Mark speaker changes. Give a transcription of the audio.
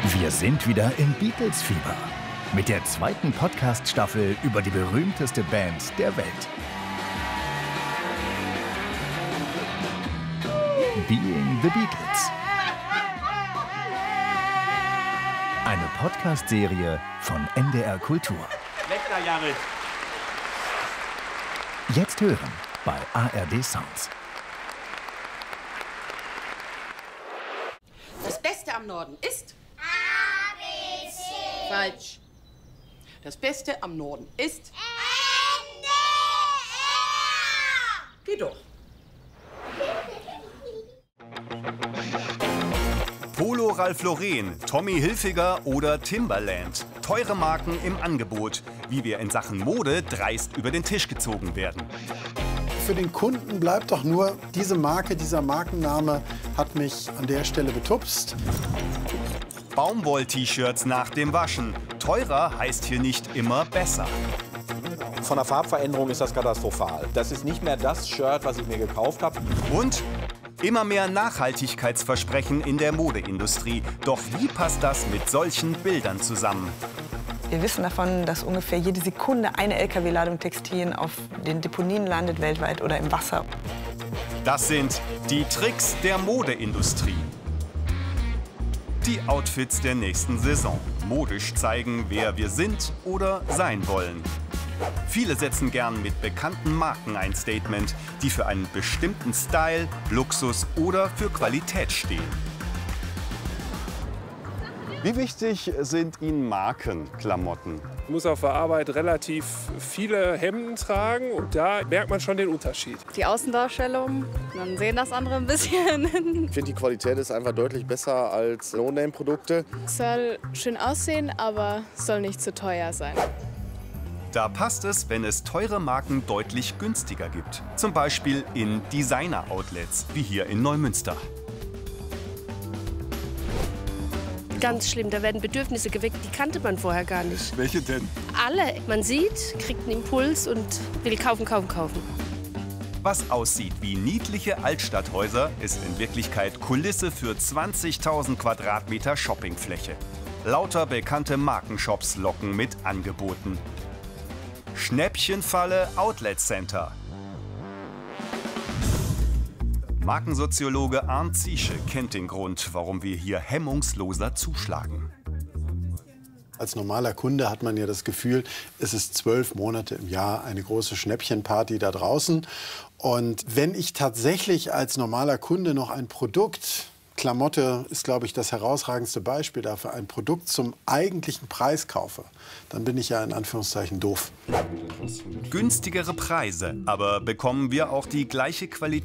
Speaker 1: Wir sind wieder im Beatles-Fieber mit der zweiten Podcast-Staffel über die berühmteste Band der Welt. Being the Beatles. Eine Podcast-Serie von NDR Kultur.
Speaker 2: Lecker, Jared.
Speaker 1: Jetzt hören bei ARD Sounds.
Speaker 3: Das Beste am Norden ist...
Speaker 4: ABC.
Speaker 3: Falsch. Das Beste am Norden ist...
Speaker 4: NDR.
Speaker 3: Geh doch.
Speaker 5: Polo Ralph Lauren, Tommy Hilfiger oder Timberland. Teure Marken im Angebot. Wie wir in Sachen Mode dreist über den Tisch gezogen werden.
Speaker 6: Für den Kunden bleibt doch nur, diese Marke, dieser Markenname hat mich an der Stelle betupst.
Speaker 5: Baumwoll-T-Shirts nach dem Waschen. Teurer heißt hier nicht immer besser.
Speaker 2: Von der Farbveränderung ist das katastrophal. Das ist nicht mehr das Shirt, was ich mir gekauft habe.
Speaker 5: Und immer mehr Nachhaltigkeitsversprechen in der Modeindustrie. Doch wie passt das mit solchen Bildern zusammen?
Speaker 7: Wir wissen davon, dass ungefähr jede Sekunde eine Lkw-Ladung Textilien auf den Deponien landet weltweit oder im Wasser.
Speaker 5: Das sind die Tricks der Modeindustrie. Die Outfits der nächsten Saison. Modisch zeigen, wer wir sind oder sein wollen. Viele setzen gern mit bekannten Marken ein Statement, die für einen bestimmten Style, Luxus oder für Qualität stehen. Wie wichtig sind Ihnen Markenklamotten?
Speaker 8: Ich muss auf der Arbeit relativ viele Hemden tragen und da merkt man schon den Unterschied.
Speaker 9: Die Außendarstellung, dann sehen das andere ein bisschen.
Speaker 10: Ich finde, die Qualität ist einfach deutlich besser als No-Name-Produkte.
Speaker 9: Es soll schön aussehen, aber es soll nicht zu teuer sein.
Speaker 5: Da passt es, wenn es teure Marken deutlich günstiger gibt. Zum Beispiel in Designer-Outlets, wie hier in Neumünster.
Speaker 11: Ganz schlimm, da werden Bedürfnisse geweckt, die kannte man vorher gar nicht.
Speaker 5: Welche denn?
Speaker 11: Alle. Man sieht, kriegt einen Impuls und will kaufen, kaufen, kaufen.
Speaker 5: Was aussieht wie niedliche Altstadthäuser, ist in Wirklichkeit Kulisse für 20.000 Quadratmeter Shoppingfläche. Lauter bekannte Markenshops locken mit Angeboten. Schnäppchenfalle Outlet Center. Markensoziologe Arndt Ziesche kennt den Grund, warum wir hier hemmungsloser zuschlagen.
Speaker 6: Als normaler Kunde hat man ja das Gefühl, es ist 12 Monate im Jahr eine große Schnäppchenparty da draußen. Und wenn ich tatsächlich als normaler Kunde noch ein Produkt, Klamotte ist, glaube ich, das herausragendste Beispiel dafür, ein Produkt zum eigentlichen Preis kaufe, dann bin ich ja in Anführungszeichen doof.
Speaker 5: Günstigere Preise, aber bekommen wir auch die gleiche Qualität